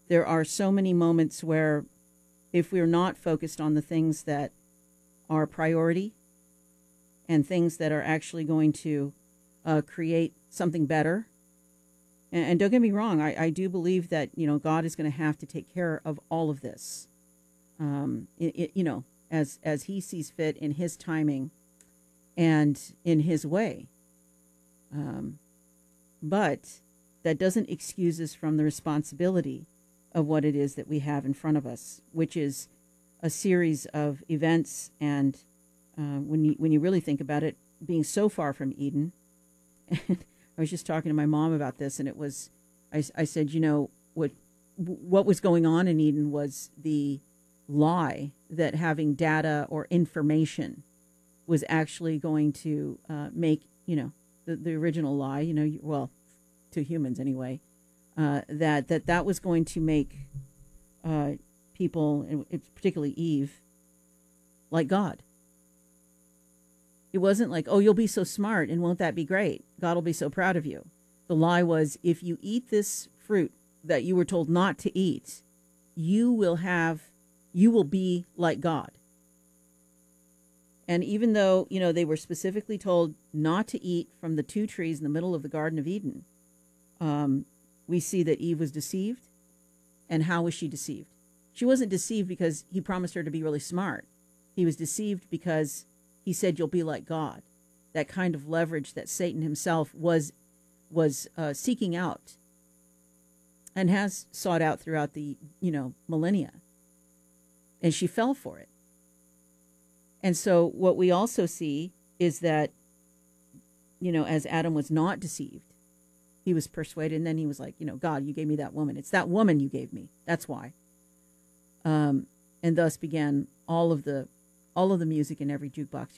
there are so many moments where if we're not focused on the things that are priority and things that are actually going to create something better, and don't get me wrong, I do believe that, God is going to have to take care of all of this, as he sees fit in his timing and in his way. But that doesn't excuse us from the responsibility of what it is that we have in front of us, which is a series of events. And when you really think about it, being so far from Eden, and I was just talking to my mom about this, and it was, I said, what was going on in Eden was the lie that having data or information was actually going to make, the original lie, well, to humans anyway, that was going to make people, and particularly Eve, like God. It wasn't like, oh, you'll be so smart and won't that be great? God will be so proud of you. The lie was, if you eat this fruit that you were told not to eat, you will be like God. And even though, they were specifically told not to eat from the two trees in the middle of the Garden of Eden, we see that Eve was deceived. And how was she deceived? She wasn't deceived because he promised her to be really smart. He was deceived because he said, you'll be like God. That kind of leverage that Satan himself was seeking out and has sought out throughout the, millennia. And she fell for it. And so what we also see is that, as Adam was not deceived, he was persuaded, and then he was like, God, you gave me that woman. It's that woman you gave me. That's why. And thus began all of the music in every jukebox